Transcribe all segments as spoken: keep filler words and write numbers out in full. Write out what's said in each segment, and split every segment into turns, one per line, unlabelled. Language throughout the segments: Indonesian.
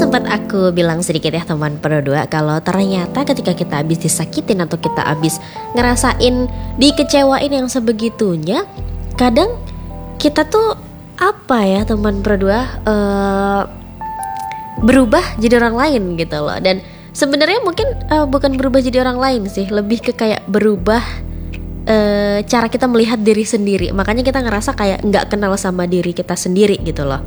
sempat aku bilang sedikit ya teman berdua, kalau ternyata ketika kita habis disakitin atau kita habis ngerasain dikecewain yang sebegitunya, kadang kita tuh apa ya teman berdua uh, berubah jadi orang lain gitu loh. Dan sebenarnya mungkin uh, bukan berubah jadi orang lain sih, lebih ke kayak berubah uh, cara kita melihat diri sendiri. Makanya kita ngerasa kayak nggak kenal sama diri kita sendiri gitu loh.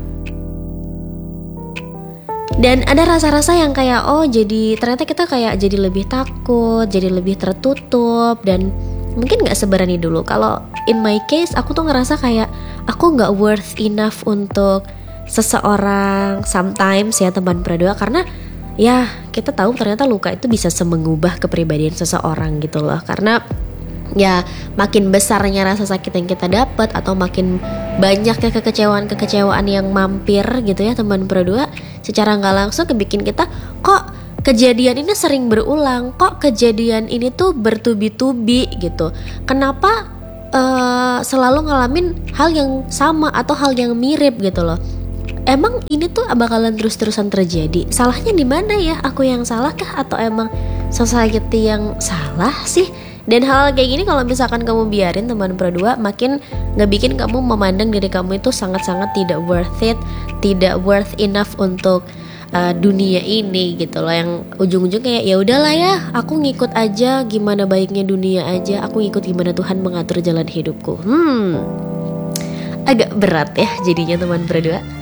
Dan ada rasa-rasa yang kayak oh jadi ternyata kita kayak jadi lebih takut, jadi lebih tertutup, dan mungkin gak seberani dulu. Kalau in my case aku tuh ngerasa kayak aku gak worth enough untuk seseorang sometimes ya teman berdua. Karena ya kita tahu ternyata luka itu bisa semengubah kepribadian seseorang gitu loh. Karena ya makin besarnya rasa sakit yang kita dapat atau makin banyaknya kekecewaan-kekecewaan yang mampir gitu ya teman berdua, secara nggak langsung kebikin kita kok kejadian ini sering berulang, kok kejadian ini tuh bertubi-tubi gitu. Kenapa uh, selalu ngalamin hal yang sama atau hal yang mirip gitu loh. Emang ini tuh bakalan terus-terusan terjadi. Salahnya di mana ya? Aku yang salah kah atau emang society yang salah sih? Dan hal kayak gini kalau misalkan kamu biarin teman berdua, makin ngebikin kamu memandang diri kamu itu sangat-sangat tidak worth it, tidak worth enough untuk uh, dunia ini gitu loh. Yang ujung-ujung kayak ya udahlah ya, aku ngikut aja gimana baiknya dunia aja, aku ngikut gimana Tuhan mengatur jalan hidupku. Hmm, agak berat ya jadinya teman berdua.